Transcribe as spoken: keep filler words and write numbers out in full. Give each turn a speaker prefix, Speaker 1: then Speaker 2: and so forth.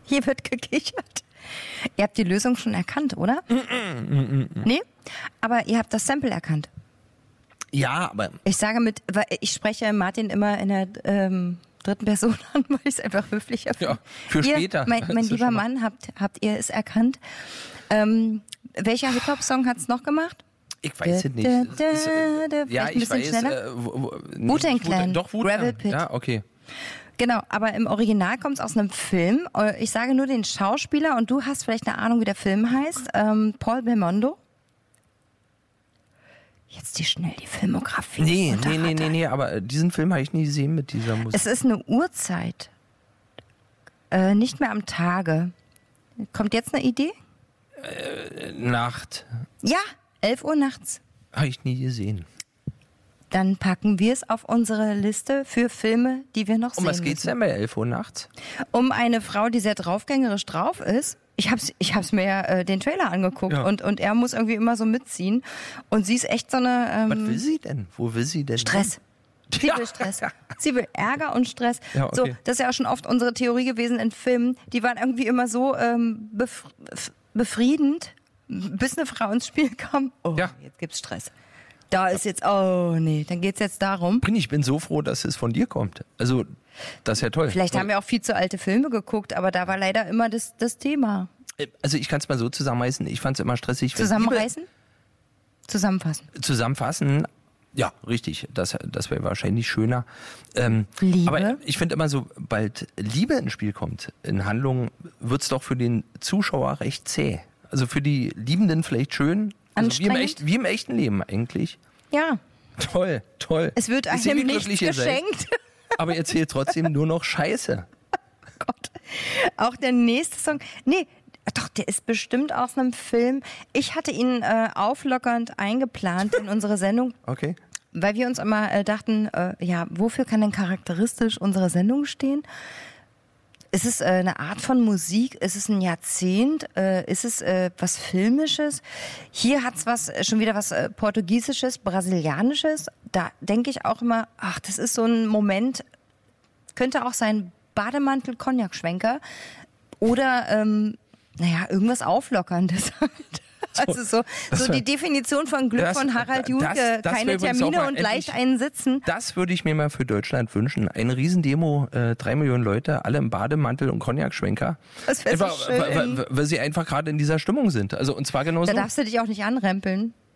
Speaker 1: Hier wird gekichert. Ihr habt die Lösung schon erkannt, oder?
Speaker 2: Mm, mm, mm, mm.
Speaker 1: Nee? Aber ihr habt das Sample erkannt.
Speaker 2: Ja, aber...
Speaker 1: Ich sage mit, weil ich spreche Martin immer in der ähm, dritten Person an, weil ich es einfach höflicher finde.
Speaker 2: Ja, für
Speaker 1: ihr,
Speaker 2: später.
Speaker 1: Mein, mein lieber Mann, habt, habt ihr es erkannt? Ähm, welcher Hip-Hop-Song hat es noch gemacht?
Speaker 2: Ich weiß es nicht.
Speaker 1: Da, da, da,
Speaker 2: ja,
Speaker 1: ein bisschen
Speaker 2: ich weiß.
Speaker 1: schneller?
Speaker 2: Äh,
Speaker 1: Wu-Tang Clan.
Speaker 2: Doch, Wu-Tang.
Speaker 1: Gravel Pit.
Speaker 2: Ja, okay.
Speaker 1: Genau, aber im Original kommt es aus einem Film. Ich sage nur den Schauspieler und du hast vielleicht eine Ahnung, wie der Film heißt. Ähm, Paul Belmondo. Jetzt die schnell die Filmografie.
Speaker 2: Nee, nee, nee, nee, nee, aber diesen Film habe ich nie gesehen mit dieser Musik.
Speaker 1: Es ist eine Uhrzeit. Äh, nicht mehr am Tage. Kommt jetzt eine Idee?
Speaker 2: Äh, Nacht.
Speaker 1: Ja, elf Uhr nachts.
Speaker 2: Habe ich nie gesehen.
Speaker 1: Dann packen wir es auf unsere Liste für Filme, die wir noch
Speaker 2: Um
Speaker 1: sehen
Speaker 2: was geht's
Speaker 1: müssen.
Speaker 2: denn bei elf Uhr nachts?
Speaker 1: Um eine Frau, die sehr draufgängerisch drauf ist. Ich hab's, ich hab's mir ja äh, den Trailer angeguckt
Speaker 2: Ja.
Speaker 1: und, und er muss irgendwie immer so mitziehen. Und sie ist echt so eine... Ähm,
Speaker 2: Was will sie denn? Wo will sie denn?
Speaker 1: Stress. Sie
Speaker 2: Ja.
Speaker 1: will Stress. Sie will Ärger und Stress.
Speaker 2: Ja, okay.
Speaker 1: So, das ist ja auch schon oft unsere Theorie gewesen in Filmen. Die waren irgendwie immer so ähm, bef- befriedend, bis eine Frau ins Spiel kam. Oh,
Speaker 2: Ja.
Speaker 1: jetzt gibt's Stress. Da ist jetzt, oh nee, dann geht's jetzt darum.
Speaker 2: Ich bin so froh, dass es von dir kommt. Also, das ist ja toll.
Speaker 1: Vielleicht haben wir auch viel zu alte Filme geguckt, aber da war leider immer das, das Thema.
Speaker 2: Also, ich kann es mal so zusammenreißen. Ich fand es immer stressig. wenn
Speaker 1: Zusammenreißen? Zusammenfassen.
Speaker 2: Liebe zusammenfassen. Ja, richtig. Das, das wäre wahrscheinlich schöner. Ähm,
Speaker 1: Liebe?
Speaker 2: Aber ich finde immer, sobald Liebe ins Spiel kommt, in Handlungen, wird es doch für den Zuschauer recht zäh. Also für die Liebenden vielleicht schön. Also wie, im
Speaker 1: Anstrengend?
Speaker 2: echt, wie im echten Leben eigentlich.
Speaker 1: Ja,
Speaker 2: Toll, toll.
Speaker 1: es wird
Speaker 2: Ich sehe,
Speaker 1: einem
Speaker 2: wie
Speaker 1: nichts
Speaker 2: glücklich ihr seid.
Speaker 1: geschenkt.
Speaker 2: Aber ihr zählt trotzdem nur noch Scheiße.
Speaker 1: Gott. Auch der nächste Song. Nee, doch, der ist bestimmt aus einem Film. Ich hatte ihn äh, auflockernd eingeplant in unsere Sendung,
Speaker 2: Okay.
Speaker 1: weil wir uns immer äh, dachten, äh, ja, wofür kann denn charakteristisch unsere Sendung stehen? Ist es äh, eine Art von Musik? Ist es ein Jahrzehnt? Äh, ist es äh, was Filmisches? Hier hat's was, äh, schon wieder was äh, Portugiesisches, Brasilianisches. Da denke ich auch immer, ach, das ist so ein Moment, könnte auch sein Bademantel-Cognac-Schwenker oder, ähm, naja, irgendwas Auflockerndes halt. Also so,
Speaker 2: das
Speaker 1: so
Speaker 2: wär-
Speaker 1: die Definition von Glück
Speaker 2: Das-
Speaker 1: von Harald
Speaker 2: das-
Speaker 1: Junke.
Speaker 2: das
Speaker 1: Keine
Speaker 2: wär übrigens auch
Speaker 1: Termine
Speaker 2: mal
Speaker 1: und
Speaker 2: endlich-
Speaker 1: leicht einen sitzen.
Speaker 2: Das würde ich mir mal für Deutschland wünschen. Eine Riesendemo, äh, drei Millionen Leute, alle im Bademantel und Cognac-Schwenker.
Speaker 1: Das wär so
Speaker 2: Einfach,
Speaker 1: schön.
Speaker 2: weil, weil, weil sie einfach gerade in dieser Stimmung sind. Also und zwar genau
Speaker 1: Da
Speaker 2: so.
Speaker 1: darfst du dich auch nicht anrempeln.